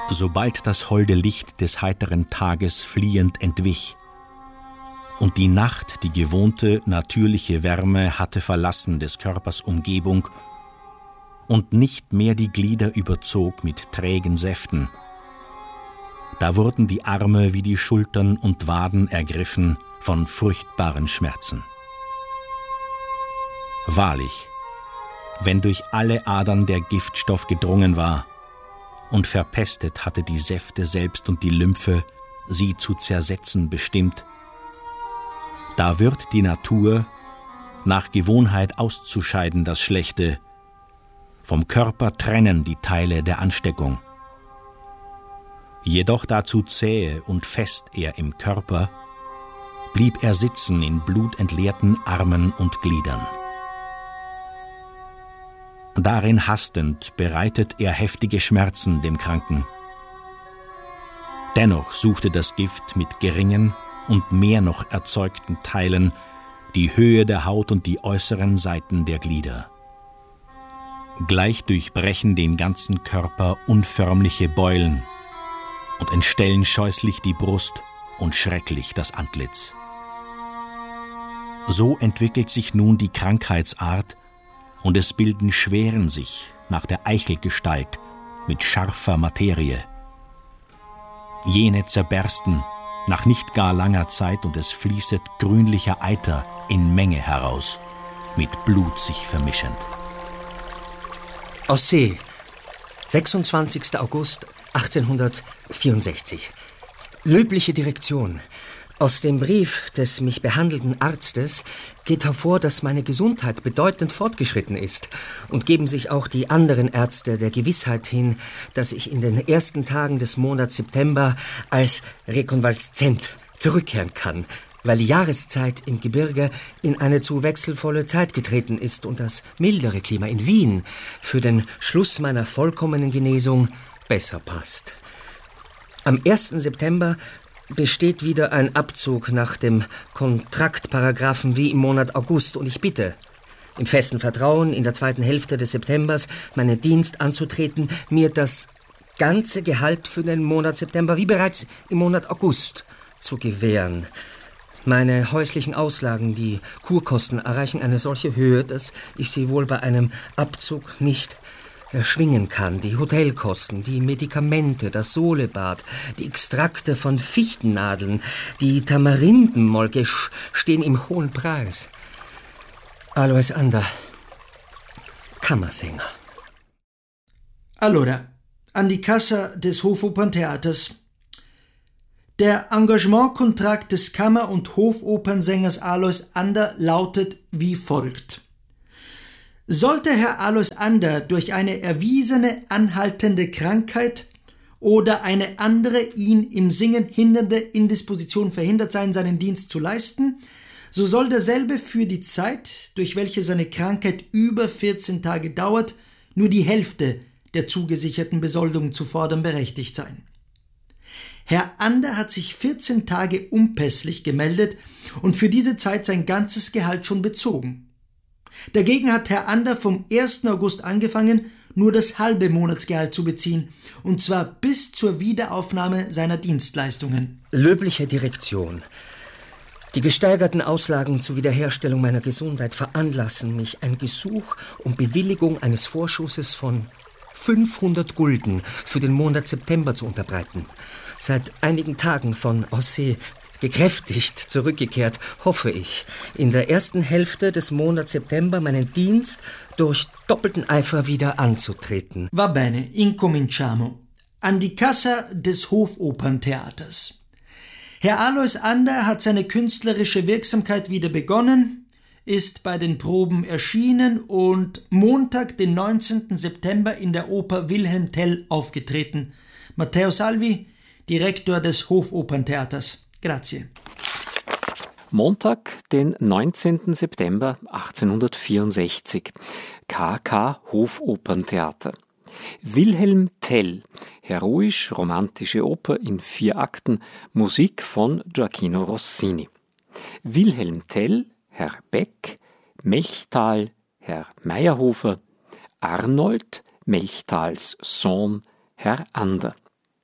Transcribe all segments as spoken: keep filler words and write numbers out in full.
Sobald das holde Licht des heiteren Tages fliehend entwich und die Nacht die gewohnte, natürliche Wärme hatte verlassen des Körpers Umgebung und nicht mehr die Glieder überzog mit trägen Säften, da wurden die Arme wie die Schultern und Waden ergriffen von furchtbaren Schmerzen. Wahrlich, wenn durch alle Adern der Giftstoff gedrungen war und verpestet hatte die Säfte selbst und die Lymphe, sie zu zersetzen bestimmt, da wird die Natur, nach Gewohnheit auszuscheiden das Schlechte, vom Körper trennen die Teile der Ansteckung. Jedoch dazu zähe und fest er im Körper, blieb er sitzen in blutentleerten Armen und Gliedern. Darin hastend bereitet er heftige Schmerzen dem Kranken. Dennoch suchte das Gift mit geringen und mehr noch erzeugten Teilen die Höhe der Haut und die äußeren Seiten der Glieder. Gleich durchbrechen den ganzen Körper unförmliche Beulen und entstellen scheußlich die Brust und schrecklich das Antlitz. So entwickelt sich nun die Krankheitsart, und es bilden Schweren sich nach der Eichelgestalt mit scharfer Materie. Jene zerbersten nach nicht gar langer Zeit, und es fließet grünlicher Eiter in Menge heraus, mit Blut sich vermischend. Aussee, sechsundzwanzigster August achtzehnhundertvierundsechzig. Löbliche Direktion. Aus dem Brief des mich behandelnden Arztes geht hervor, dass meine Gesundheit bedeutend fortgeschritten ist, und geben sich auch die anderen Ärzte der Gewissheit hin, dass ich in den ersten Tagen des Monats September als Rekonvaleszent zurückkehren kann, weil die Jahreszeit im Gebirge in eine zu wechselvolle Zeit getreten ist und das mildere Klima in Wien für den Schluss meiner vollkommenen Genesung besser passt. Am ersten September besteht wieder ein Abzug nach dem Kontraktparagraphen wie im Monat August, und ich bitte, im festen Vertrauen, in der zweiten Hälfte des Septembers meinen Dienst anzutreten, mir das ganze Gehalt für den Monat September wie bereits im Monat August zu gewähren. Meine häuslichen Auslagen, die Kurkosten, erreichen eine solche Höhe, dass ich sie wohl bei einem Abzug nicht erschwingen kann. Die Hotelkosten, die Medikamente, das Solebad, die Extrakte von Fichtennadeln, die Tamarindenmolke stehen im hohen Preis. Alois Ander, Kammersänger. Allora, an die Kassa des Hofoperntheaters. Der Engagementkontrakt des Kammer- und Hofopernsängers Alois Ander lautet wie folgt. Sollte Herr Alois Ander durch eine erwiesene anhaltende Krankheit oder eine andere ihn im Singen hindernde Indisposition verhindert sein, seinen Dienst zu leisten, so soll derselbe für die Zeit, durch welche seine Krankheit über vierzehn Tage dauert, nur die Hälfte der zugesicherten Besoldung zu fordern berechtigt sein. Herr Ander hat sich vierzehn Tage unpässlich gemeldet und für diese Zeit sein ganzes Gehalt schon bezogen. Dagegen hat Herr Ander vom ersten August angefangen, nur das halbe Monatsgehalt zu beziehen, und zwar bis zur Wiederaufnahme seiner Dienstleistungen. Löbliche Direktion. Die gesteigerten Auslagen zur Wiederherstellung meiner Gesundheit veranlassen mich, ein Gesuch um Bewilligung eines Vorschusses von fünfhundert Gulden für den Monat September zu unterbreiten. Seit einigen Tagen von Aussee gekräftigt zurückgekehrt, hoffe ich, in der ersten Hälfte des Monats September meinen Dienst durch doppelten Eifer wieder anzutreten. Va bene, incominciamo. An die Kassa des Hofoperntheaters. Herr Alois Ander hat seine künstlerische Wirksamkeit wieder begonnen, ist bei den Proben erschienen und Montag, den neunzehnten September in der Oper Wilhelm Tell aufgetreten. Matteo Salvi, Direktor des Hofoperntheaters. Grazie. Montag, den neunzehnten September achtzehnhundertvierundsechzig. K K Hofoperntheater. Wilhelm Tell, heroisch-romantische Oper in vier Akten, Musik von Gioacchino Rossini. Wilhelm Tell, Herr Beck, Melchthal, Herr Meyerhofer, Arnold, Melchtals Sohn, Herr Ander.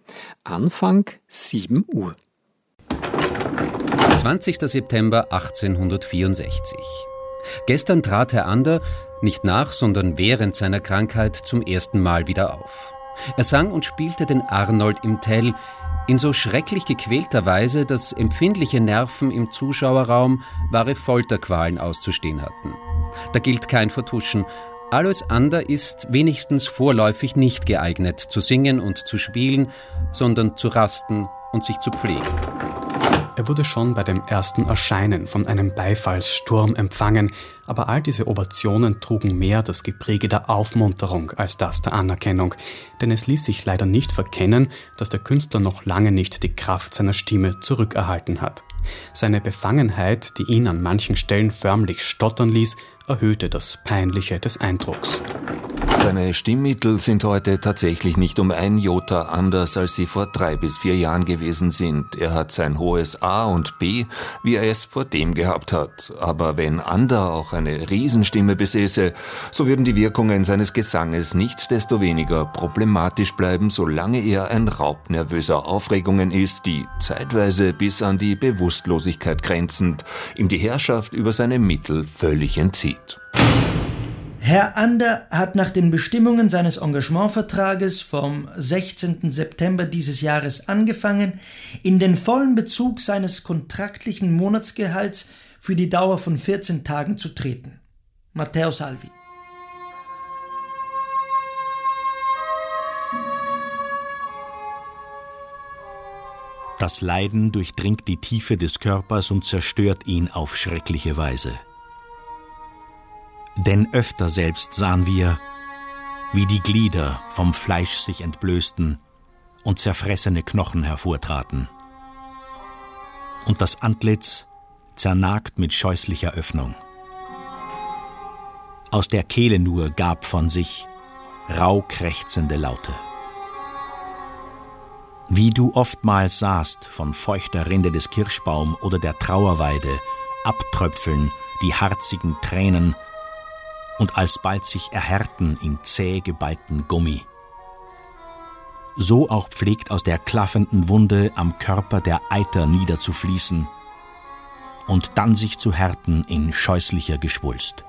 Anfang sieben Uhr. zwanzigster September achtzehnhundertvierundsechzig. Gestern trat Herr Ander nicht nach, sondern während seiner Krankheit zum ersten Mal wieder auf. Er sang und spielte den Arnold im Tell in so schrecklich gequälter Weise, dass empfindliche Nerven im Zuschauerraum wahre Folterqualen auszustehen hatten. Da gilt kein Vertuschen. Alois Ander ist wenigstens vorläufig nicht geeignet, zu singen und zu spielen, sondern zu rasten und sich zu pflegen. Er wurde schon bei dem ersten Erscheinen von einem Beifallssturm empfangen, aber all diese Ovationen trugen mehr das Gepräge der Aufmunterung als das der Anerkennung, denn es ließ sich leider nicht verkennen, dass der Künstler noch lange nicht die Kraft seiner Stimme zurückerhalten hat. Seine Befangenheit, die ihn an manchen Stellen förmlich stottern ließ, erhöhte das Peinliche des Eindrucks. Seine Stimmmittel sind heute tatsächlich nicht um ein Jota anders, als sie vor drei bis vier Jahren gewesen sind. Er hat sein hohes A und B, wie er es vor dem gehabt hat. Aber wenn Ander auch eine Riesenstimme besäße, so würden die Wirkungen seines Gesanges nichtsdestoweniger problematisch bleiben, solange er ein Raub nervöser Aufregungen ist, die zeitweise bis an die Bewusstlosigkeit grenzend ihm die Herrschaft über seine Mittel völlig entzieht. Herr Ander hat nach den Bestimmungen seines Engagementvertrages vom sechzehnten September dieses Jahres angefangen, in den vollen Bezug seines kontraktlichen Monatsgehalts für die Dauer von vierzehn Tagen zu treten. Matteo Salvi. Das Leiden durchdringt die Tiefe des Körpers und zerstört ihn auf schreckliche Weise. Denn öfter selbst sahen wir, wie die Glieder vom Fleisch sich entblößten und zerfressene Knochen hervortraten. Und das Antlitz zernagt mit scheußlicher Öffnung. Aus der Kehle nur gab von sich rauh krächzende Laute. Wie du oftmals sahst von feuchter Rinde des Kirschbaum oder der Trauerweide abtröpfeln die harzigen Tränen und alsbald sich erhärten in zäh geballten Gummi. So auch pflegt aus der klaffenden Wunde am Körper der Eiter niederzufließen und dann sich zu härten in scheußlicher Geschwulst.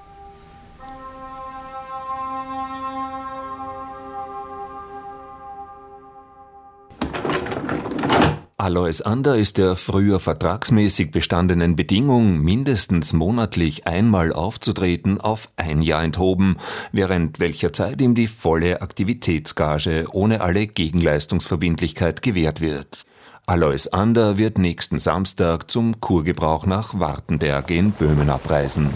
Alois Ander ist der früher vertragsmäßig bestandenen Bedingung, mindestens monatlich einmal aufzutreten, auf ein Jahr enthoben, während welcher Zeit ihm die volle Aktivitätsgage ohne alle Gegenleistungsverbindlichkeit gewährt wird. Alois Ander wird nächsten Samstag zum Kurgebrauch nach Wartenberg in Böhmen abreisen.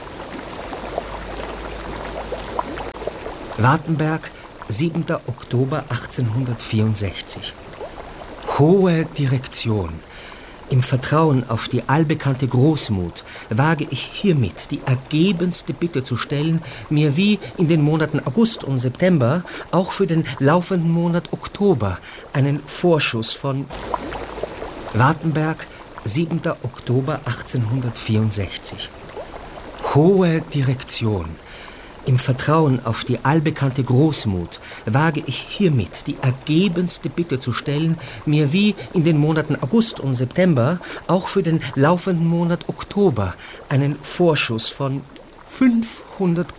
Wartenberg, siebter Oktober achtzehnhundertvierundsechzig. Hohe Direktion, im Vertrauen auf die allbekannte Großmut wage ich hiermit die ergebenste Bitte zu stellen, mir wie in den Monaten August und September auch für den laufenden Monat Oktober einen Vorschuss von Wartenberg, siebter Oktober achtzehnhundertvierundsechzig. Hohe Direktion, im Vertrauen auf die allbekannte Großmut wage ich hiermit die ergebenste Bitte zu stellen, mir wie in den Monaten August und September auch für den laufenden Monat Oktober einen Vorschuss von fünfhundert